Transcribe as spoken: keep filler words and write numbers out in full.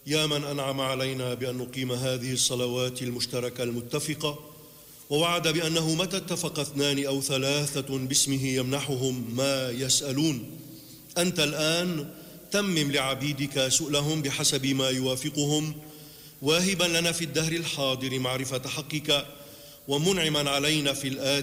يا من أنعم علينا بأن نقيم هذه الصلوات المشتركة المتفقة، ووعد بأنه متى اتفق اثنان أو ثلاثة باسمه يمنحهم ما يسألون. أنت الآن تمم لعبيدك سؤلهم بحسب ما يوافقهم، واهبا لنا في الدهر الحاضر معرفة حقك، ومنعما علينا في الآتي